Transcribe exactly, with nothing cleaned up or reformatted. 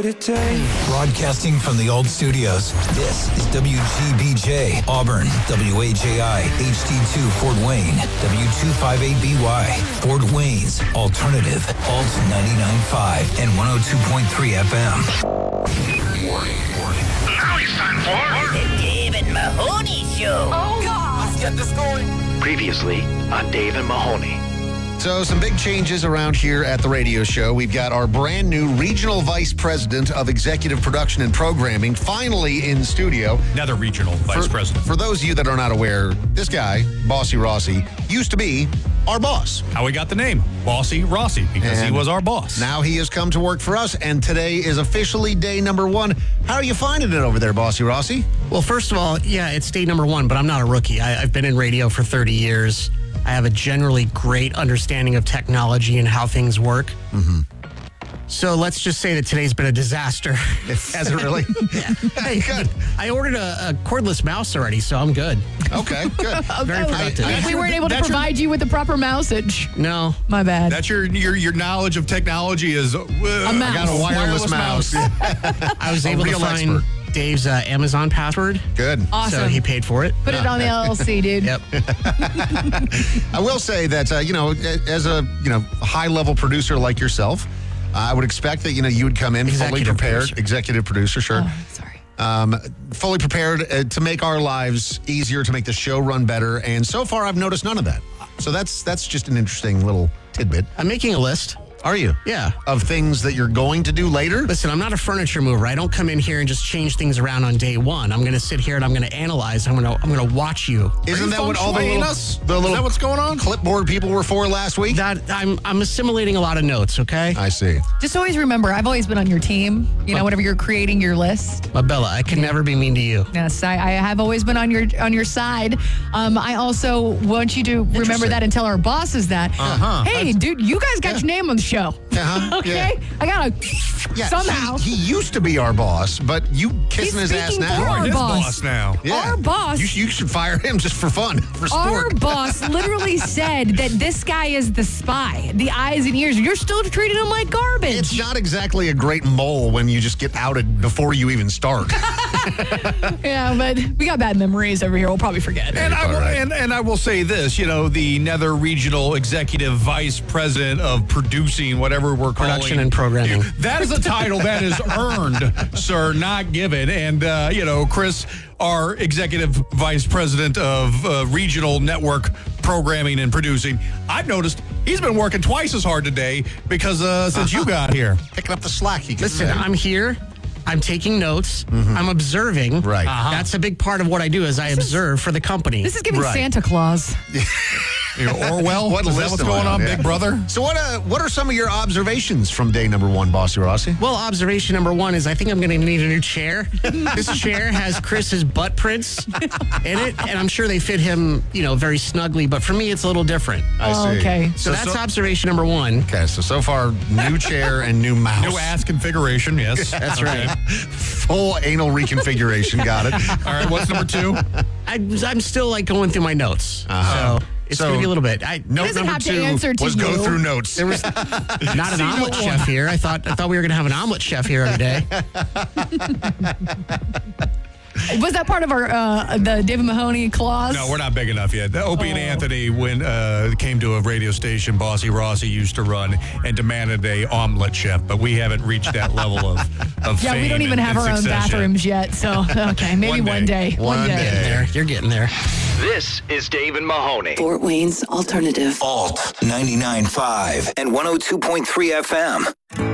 would it take? Broadcasting from the old studios, this is W G B J, Auburn, W A J I, H D two, Fort Wayne, W two fifty-eight B Y, Fort Wayne's Alternative, Alt ninety-nine point five and one oh two point three F M. Warning, warning. Now it's time for The David Mahoney Show. Oh, God. Let's get this going. Previously on Dave and Mahoney. So some big changes around here at the radio show. We've got our brand new Regional Vice President of Executive Production and Programming finally in studio. Another Regional Vice for, President. For those of you that are not aware, this guy, Bossy Rossi, used to be our boss. How we got the name, Bossy Rossi, because And he was our boss. Now he has come to work for us, and today is officially day number one. How are you finding it over there, Bossy Rossi? Well, first of all, yeah, it's day number one, but I'm not a rookie. I, I've been in radio for thirty years. I have a generally great understanding of technology and how things work. Mm-hmm. So let's just say that today's been a disaster. Has it really? Yeah. Hey, good. I ordered a, a cordless mouse already, so I'm good. Okay, good. Very productive. I, we weren't able to That's your- provide you with the proper mousage. No. My bad. That's your your your knowledge of technology is uh, A mouse. I got a wireless, mouse. I was A able to real find expert. Dave's uh, Amazon password, Good. Awesome. so he paid for it. Put it on the L L C, dude. Yep. I will say that, uh, you know, as a, you know, high-level producer like yourself, I would expect that, you know, you would come in fully Executive prepared. producer. Executive producer, sure. Oh, sorry. Um, fully prepared uh, to make our lives easier, to make the show run better. And so far, I've noticed none of that. So that's that's just an interesting little tidbit. I'm making a list. Are you? Yeah. Of things that you're going to do later? Listen, I'm not a furniture mover. I don't come in here and just change things around on day one. I'm going to sit here and I'm going to analyze. I'm going to I'm going to watch you. Isn't that what all the feng little, us? the little Is that what's going on? clipboard people were for last week? That I'm I'm assimilating a lot of notes. Okay, I see. Just always remember, I've always been on your team. You know, whenever you're creating your list. but Bella, I can never be mean to you. Yes, I, I have always been on your on your side. Um, I also want you to remember that and tell our bosses that. Uh-huh. Hey, dude, you guys got your name on the show. Uh-huh. Okay, Yeah. I gotta Yeah, somehow. He, he used to be our boss, but you kissing He's his ass speaking now. for our His boss. boss now. Our boss- You, you should fire him just for fun, for Our sport. boss literally said that this guy is the spy, the eyes and ears. You're still treating him like garbage. It's not exactly a great mole when you just get outed before you even start. Yeah, but we got bad memories over here. We'll probably forget. And I, will, All right. and, and I will say this, you know, the Nether Regional Executive Vice President of Producing, whatever we're calling Production and programming. That is a title that is earned, sir, not given. And, uh, you know, Chris, our Executive Vice President of uh, Regional Network Programming and Producing, I've noticed he's been working twice as hard today because uh, since you got here. Picking up the slack. You can Listen, say. I'm here. I'm taking notes. I'm observing. Right. Uh-huh. That's a big part of what I do is I observe for the company. This is giving Right. Santa Claus. You know, Orwell, What is that list what's am I going on, yeah. Big Brother? So what uh, what are some of your observations from day number one, Bossy Rossi? Well, observation number one is I think I'm going to need a new chair. This chair has Chris's butt prints in it, and I'm sure they fit him, you know, very snugly. But for me, it's a little different. I Oh, see. okay. So, that's observation number one. Okay, so so far, new chair and new mouse. New ass configuration, yes. That's right. Full anal reconfiguration, got it. All right, what's number two? I, I'm still like going through my notes, Uh-huh. so it's So- going to be a little bit. I, Note doesn't number have to two answer to was go you. through notes. There was not an omelet chef here. I thought I thought we were going to have an omelet chef here every day. Was that part of our uh, the David Mahoney clause? No, we're not big enough yet. The Opie and Anthony, when uh, came to a radio station, Bossy Rossi used to run and demanded a omelet chef, but we haven't reached that level of, of Yeah, fame we don't even and- have and our own success yet. bathrooms yet. So okay, maybe One one day. day. One You're day. getting there. You're getting there. This is Dave and Mahoney. Fort Wayne's Alternative. Alt ninety-nine point five and one oh two point three F M.